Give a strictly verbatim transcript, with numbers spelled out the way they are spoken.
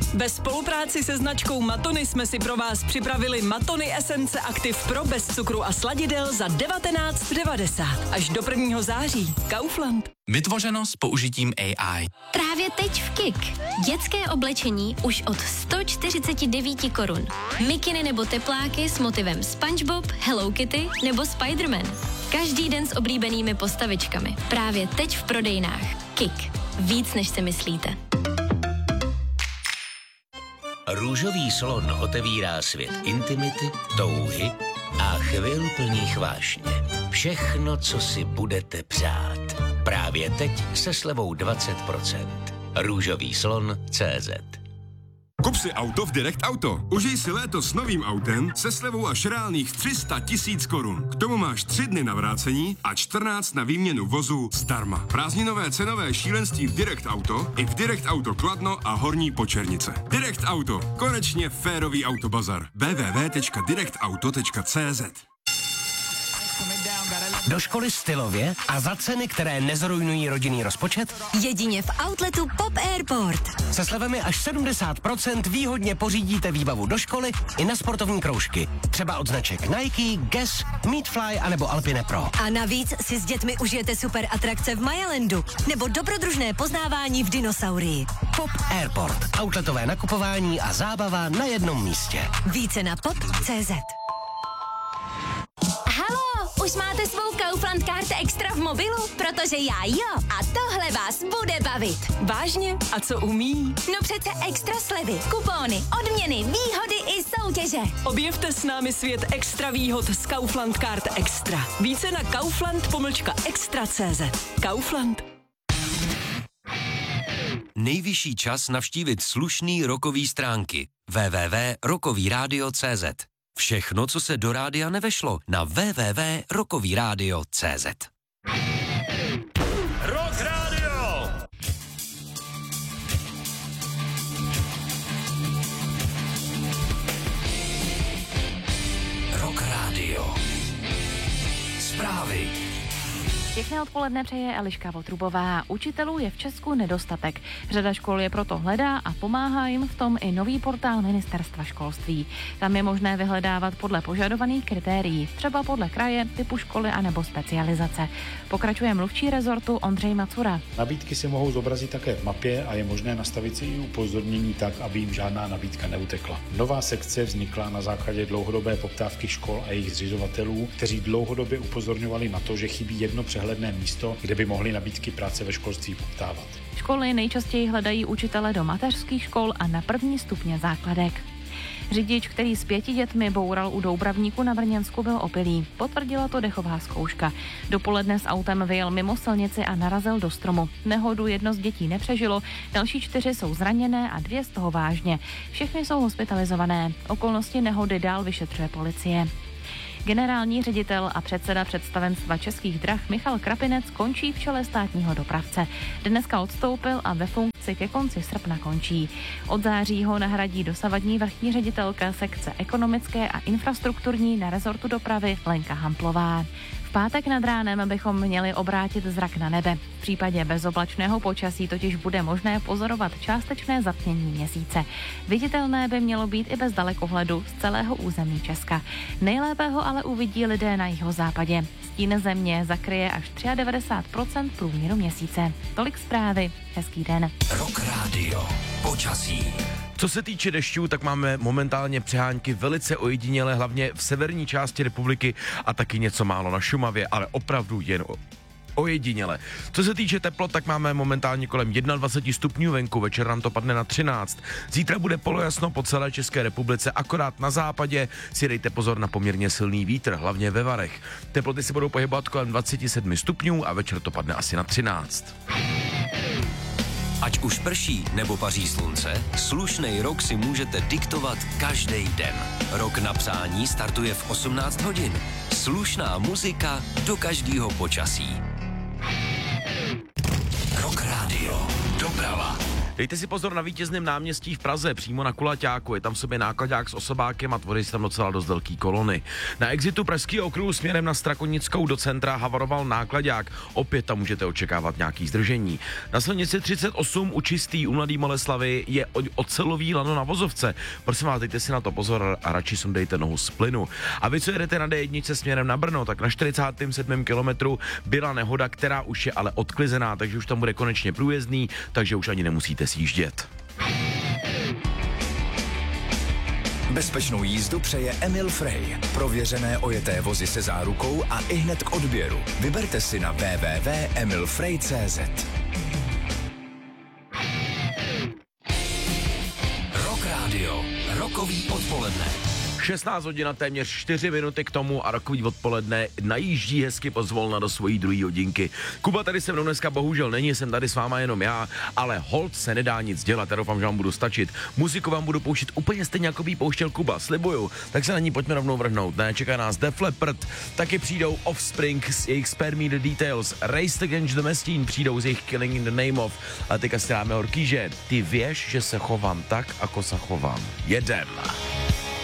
Ve spolupráci se značkou Matony jsme si pro vás připravili Matony Esence Active Pro bez cukru a sladidel za devatenáct devadesát. Až do prvního září. Kaufland. Vytvořeno s použitím A I. Právě teď v Kik. Dětské oblečení už od sto čtyřicet devět korun. Mikiny nebo tepláky s motivem SpongeBob, Hello Kitty nebo Spider-Man. Každý den s oblíbenými postavičkami. Právě teď v prodejnách. Kik. Víc, než si myslíte. Růžový slon otevírá svět intimity, touhy a chvil plných vášně. Všechno, co si budete přát. Právě teď se slevou dvacet procent. Růžový slon tečka cé zet. Kup si auto v Direct Auto. Užij si léto s novým autem se slevou až reálných tři sta tisíc korun. K tomu máš tři dny na vrácení a čtrnáct na výměnu vozu zdarma. Prázdninové cenové šílenství v Direct Auto i v Direct Auto Kladno a Horní Počernice. Direct Auto. Konečně férový autobazar. w w w tečka direct auto tečka cé zet. Do školy stylově a za ceny, které nezrujnují rodinný rozpočet? Jedině v outletu Pop Airport. Se slevami až sedmdesát procent výhodně pořídíte výbavu do školy i na sportovní kroužky. Třeba od značek Nike, Guess, Meatfly anebo Alpine Pro. A navíc si s dětmi užijete super atrakce v Mayalandu nebo dobrodružné poznávání v dinosaurii. Pop Airport. Outletové nakupování a zábava na jednom místě. Více na pop tečka cé zet. Už máte svou Kaufland Card Extra v mobilu? Protože já jo. A tohle vás bude bavit. Vážně? A co umí? No přece extra slevy, kupóny, odměny, výhody i soutěže. Objevte s námi svět extra výhod z Kaufland Card Extra. Více na kaufland pomlčka extra tečka cé zet. Kaufland. Nejvyšší čas navštívit slušný rokový stránky. w w w tečka rokový rádio tečka cé zet. Všechno, co se do rádia nevešlo, na w w w tečka rokový rádio tečka cé zet. Rock Radio! Rock Radio. Zprávy. Pěkné odpoledne přeje Eliška Votrubová. Učitelů je v Česku nedostatek. Řada škol je proto hledá a pomáhá jim v tom i nový portál Ministerstva školství. Tam je možné vyhledávat podle požadovaných kritérií, třeba podle kraje, typu školy anebo specializace. Pokračuje mluvčí rezortu Ondřej Macura. Nabídky si mohou zobrazit také v mapě a je možné nastavit si i upozornění tak, aby jim žádná nabídka neutekla. Nová sekce vznikla na základě dlouhodobé poptávky škol a jejich zřizovatelů, kteří dlouhodobě upozorňovali na to, že chybí jedno přehledné místo, kde by mohli nabídky práce ve školství poptávat. Školy nejčastěji hledají učitele do mateřských škol a na první stupně základek. Řidič, který s pěti dětmi boural u Doubravníku na Brněnsku, byl opilý. Potvrdila to dechová zkouška. Dopoledne s autem vyjel mimo silnici a narazil do stromu. Nehodu jedno z dětí nepřežilo, další čtyři jsou zraněné a dvě z toho vážně. Všechny jsou hospitalizované. Okolnosti nehody dál vyšetřuje policie. Generální ředitel a předseda představenstva Českých drah Michal Krapinec končí v čele státního dopravce. Dneska odstoupil a ve funkci ke konci srpna končí. Od září ho nahradí dosavadní vrchní ředitelka sekce ekonomické a infrastrukturní na rezortu dopravy Lenka Hamplová. V pátek nad ránem bychom měli obrátit zrak na nebe. V případě bezoblačného počasí totiž bude možné pozorovat částečné zatmění měsíce. Viditelné by mělo být i bez dalekohledu z celého území Česka. Nejlépe ho ale uvidí lidé na jihozápadě. Stín země zakryje až devadesát tři procent průměru měsíce. Tolik zprávy. Hezký den. Rock Radio. Počasí. Co se týče dešťů, tak máme momentálně přehánky velice ojedinělé, hlavně v severní části republiky a taky něco málo na Šumavě, ale opravdu jen o ojediněle. Co se týče teplot, tak máme momentálně kolem dvacet jedna stupňů venku, večer nám to padne na třináct. Zítra bude polojasno po celé České republice, akorát na západě si dejte pozor na poměrně silný vítr, hlavně ve Varech. Teploty se budou pohybovat kolem dvacet sedm stupňů a večer to padne asi na třináct. Ať už prší nebo paří slunce, slušnej rok si můžete diktovat každý den. Rok na přání startuje v osmnáct hodin. Slušná muzika do každého počasí. Rock Radio. Doprava. Dejte si pozor na Vítězném náměstí v Praze, přímo na Kulaťáku. Je tam v sobě nákladák s osobákem a tvoří se tam docela dost velký kolony. Na exitu Pražského okruhu směrem na Strakonickou do centra havaroval nákladák. Opět tam můžete očekávat nějaký zdržení. Na silnici třicet osm u Čistý u Mladý Boleslavy je ocelový lano na vozovce. Prosím vás, dejte si na to pozor a radši sundejte nohu z plynu. A vy, co jedete na D jedna směrem na Brno, tak na čtyřicátém sedmém kilometru byla nehoda, která už je ale odklizená, takže už tam bude konečně průjezdný, takže už ani nemusíte sjíždět. Bezpečnou jízdu přeje Emil Frey. Prověřené ojeté vozy se zárukou a ihned k odběru. Vyberte si na w w w tečka emil frey tečka c z. Rock Radio. Rokový odpoledne. šestnáct hodin a téměř čtyři minuty k tomu a rokový odpoledne najíždí hezky pozvolna do svojí druhé hodinky. Kuba tady se mnou dneska bohužel není, jsem tady s váma jenom já, ale hold se nedá nic dělat, já doufám, že vám budu stačit. Muziku vám budu pouštět úplně stejně, jako by pouštěl Kuba, slibuju, tak se na ní pojďme rovnou vrhnout, ne? Čeká nás Def Leppard, taky přijdou Offspring s jejich Spare Me the Details, Race Against the Machine přijdou z jejich Killing in the Name of, a teďka si dáme horký, že ty věš, že se chovám tak, ako se chovám. Jedem.